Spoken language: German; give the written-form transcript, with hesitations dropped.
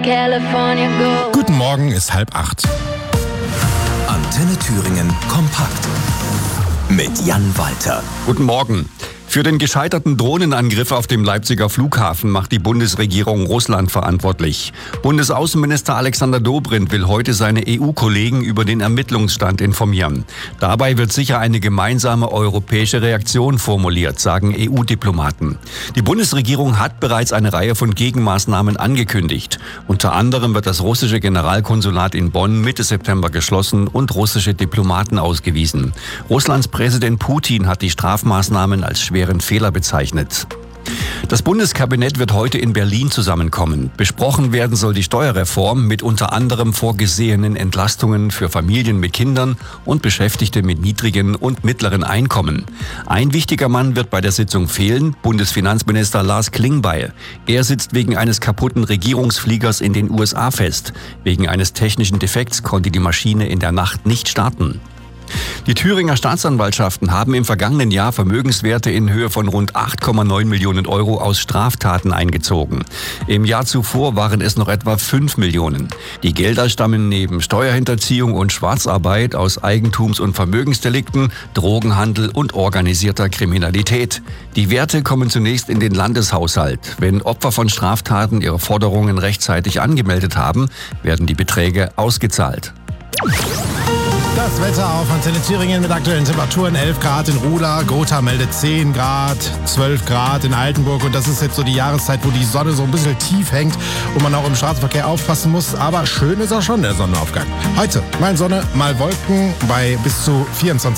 California gold. Guten Morgen, ist 7:30. Antenne Thüringen kompakt mit Jan Walter. Guten Morgen. Für den gescheiterten Drohnenangriff auf dem Leipziger Flughafen macht die Bundesregierung Russland verantwortlich. Bundesaußenminister Alexander Dobrindt will heute seine EU-Kollegen über den Ermittlungsstand informieren. Dabei wird sicher eine gemeinsame europäische Reaktion formuliert, sagen EU-Diplomaten. Die Bundesregierung hat bereits eine Reihe von Gegenmaßnahmen angekündigt. Unter anderem wird das russische Generalkonsulat in Bonn Mitte September geschlossen und russische Diplomaten ausgewiesen. Russlands Präsident Putin hat die Strafmaßnahmen als schweren Fehler bezeichnet. Das Bundeskabinett wird heute in Berlin zusammenkommen. Besprochen werden soll die Steuerreform mit unter anderem vorgesehenen Entlastungen für Familien mit Kindern und Beschäftigte mit niedrigen und mittleren Einkommen. Ein wichtiger Mann wird bei der Sitzung fehlen, Bundesfinanzminister Lars Klingbeil. Er sitzt wegen eines kaputten Regierungsfliegers in den USA fest. Wegen eines technischen Defekts konnte die Maschine in der Nacht nicht starten. Die Thüringer Staatsanwaltschaften haben im vergangenen Jahr Vermögenswerte in Höhe von rund 8,9 Millionen Euro aus Straftaten eingezogen. Im Jahr zuvor waren es noch etwa 5 Millionen. Die Gelder stammen neben Steuerhinterziehung und Schwarzarbeit aus Eigentums- und Vermögensdelikten, Drogenhandel und organisierter Kriminalität. Die Werte kommen zunächst in den Landeshaushalt. Wenn Opfer von Straftaten ihre Forderungen rechtzeitig angemeldet haben, werden die Beträge ausgezahlt. Das Wetter auf Antenne Thüringen mit aktuellen Temperaturen: 11 Grad in Ruda, Gotha meldet 10 Grad, 12 Grad in Altenburg. Und das ist jetzt so die Jahreszeit, wo die Sonne so ein bisschen tief hängt und man auch im Straßenverkehr aufpassen muss. Aber schön ist auch schon der Sonnenaufgang. Heute mal Sonne, mal Wolken bei bis zu 24